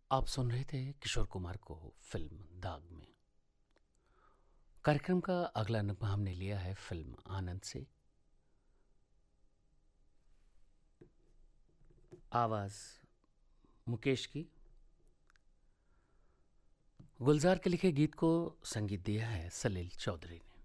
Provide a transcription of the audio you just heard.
आप सुन रहे थे किशोर कुमार को फिल्म दाग में। कार्यक्रम का अगला नगमा हमने लिया है फिल्म आनंद से। आवाज मुकेश की। गुलजार के लिखे गीत को संगीत दिया है सलील चौधरी ने।